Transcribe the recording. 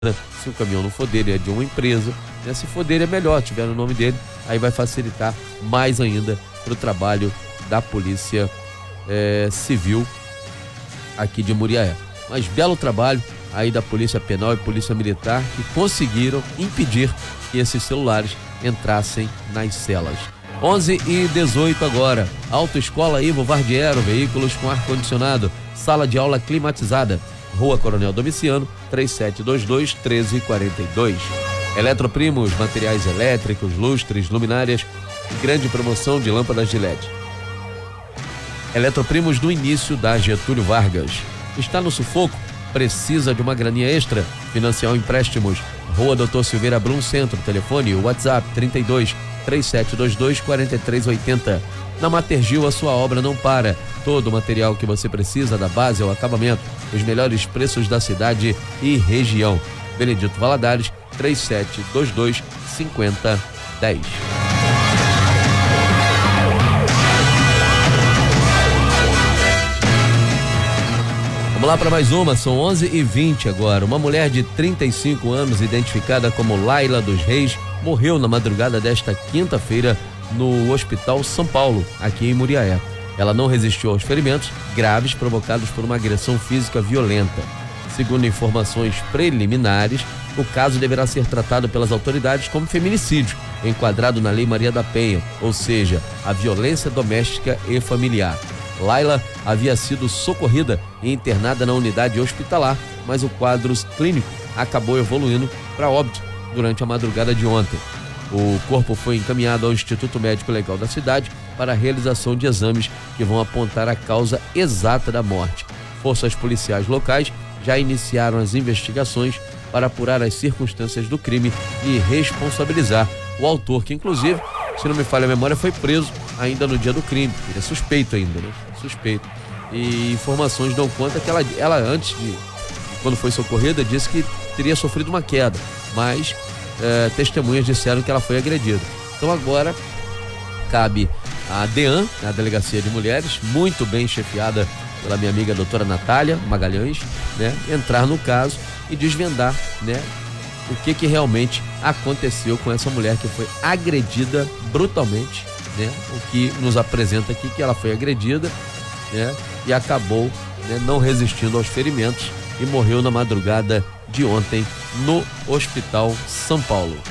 Se o caminhão não for dele, é de uma empresa, né? Se for dele é melhor, tiver no nome dele, aí vai facilitar mais ainda para o trabalho da Polícia Civil aqui de Muriaé. Mas belo trabalho aí da Polícia Penal e Polícia Militar, que conseguiram impedir que esses celulares entrassem nas celas. 11h18 agora. Autoescola Ivo Vardiero, veículos com ar-condicionado, sala de aula climatizada. Rua Coronel Domiciano, 3722-1342. Eletroprimos, materiais elétricos, lustres, luminárias, grande promoção de lâmpadas de LED. Eletroprimos no início da Getúlio Vargas. Está no sufoco? Precisa de uma graninha extra? Financial Empréstimos, Rua Doutor Silveira Brum Centro, telefone WhatsApp 32-3722-4380. Na Matergil a sua obra não para. Todo o material que você precisa, da base ao acabamento, os melhores preços da cidade e região. Benedito Valadares, 3722-5010. Vamos lá para mais uma, são 11h20 agora. Uma mulher de 35 anos, identificada como Laila dos Reis, morreu na madrugada desta quinta-feira no Hospital São Paulo, aqui em Muriaé. Ela não resistiu aos ferimentos graves provocados por uma agressão física violenta. Segundo informações preliminares, o caso deverá ser tratado pelas autoridades como feminicídio, enquadrado na Lei Maria da Penha, ou seja, a violência doméstica e familiar. Laila havia sido socorrida e internada na unidade hospitalar, mas o quadro clínico acabou evoluindo para óbito durante a madrugada de ontem. O corpo foi encaminhado ao Instituto Médico Legal da cidade para a realização de exames que vão apontar a causa exata da morte. Forças policiais locais já iniciaram as investigações para apurar as circunstâncias do crime e responsabilizar o autor, que inclusive, se não me falha a memória, foi preso ainda no dia do crime. Ele é suspeito ainda, né? Suspeito. E informações dão conta que ela antes de quando foi socorrida, disse que teria sofrido uma queda, mas testemunhas disseram que ela foi agredida. Então agora cabe a DEAN, a Delegacia de Mulheres, muito bem chefiada pela minha amiga doutora Natália Magalhães, né, entrar no caso e desvendar, né, o que realmente aconteceu com essa mulher que foi agredida brutalmente, né, o que nos apresenta aqui que ela foi agredida, né, e acabou, né, não resistindo aos ferimentos e morreu na madrugada de ontem no Hospital São Paulo.